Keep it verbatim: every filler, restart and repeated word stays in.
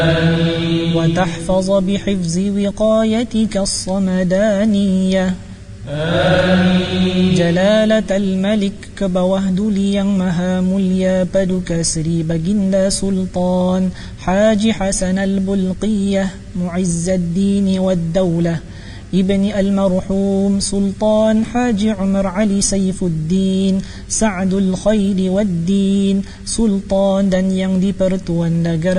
وتحفظ بحفظ وقايتك الصمدانية. جلالة الملك كبوهدليا مهامليا بدك سري بجند سلطان حاج حسن البلقية معز الدين والدولة ابن المرحوم سلطان حاج عمر علي سيف الدين سعد الخير والدين سلطان dan yang dipertuan negara